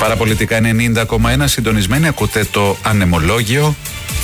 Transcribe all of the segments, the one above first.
Παραπολιτικά 90,1 συντονισμένοι, ακούτε το Ανεμολόγιο.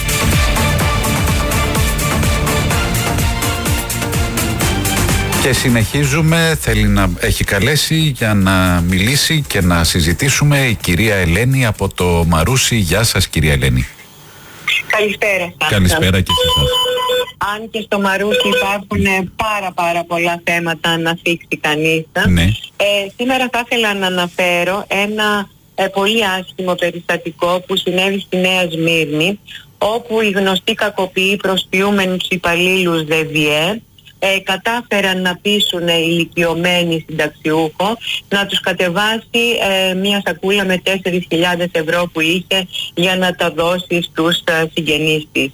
Και συνεχίζουμε, έχει καλέσει για να μιλήσει και να συζητήσουμε η κυρία Ελένη από το Μαρούσι. Γεια σας κυρία Ελένη. Καλησπέρα σας. Καλησπέρα και σε εσάς. Αν και στο Μαρούσι υπάρχουν πάρα πολλά θέματα να θίξει κανείς. Ναι. Σήμερα θα ήθελα να αναφέρω ένα πολύ άσχημο περιστατικό που συνέβη στη Νέα Σμύρνη, όπου οι γνωστοί κακοποιοί προσποιούμενους υπαλλήλους ΔΕΒΙΕ κατάφεραν να πείσουν ηλικιωμένοι συνταξιούχο να τους κατεβάσει μια σακούλα με 4.000 ευρώ που είχε για να τα δώσει στους συγγενείς της.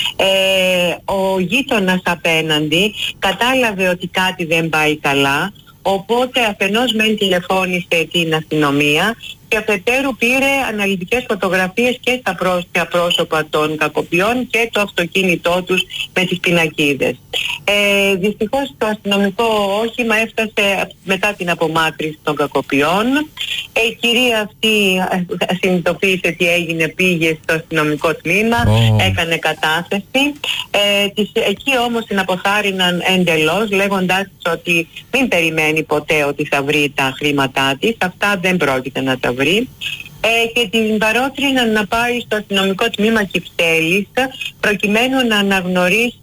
Ο γείτονας απέναντι κατάλαβε ότι κάτι δεν πάει καλά, οπότε αφενός μεν τηλεφώνησε την αστυνομία και αφετέρου πήρε αναλυτικές φωτογραφίες και στα πρόσωπα των κακοποιών και το αυτοκίνητό τους με τις πινακίδες. Δυστυχώς το αστυνομικό όχημα έφτασε μετά την απομάκρυνση των κακοποιών. Η κυρία αυτή συνειδητοποίησε τι έγινε, πήγε στο αστυνομικό τμήμα, έκανε κατάθεση. Εκεί όμως την αποθάρρυναν εντελώς, λέγοντάς ότι μην περιμένει ποτέ ότι θα βρει τα χρήματά της, αυτά δεν πρόκειται να τα βρει. Και την παρότριναν να πάει στο αστυνομικό τμήμα Κυψέλης προκειμένου να αναγνωρίσει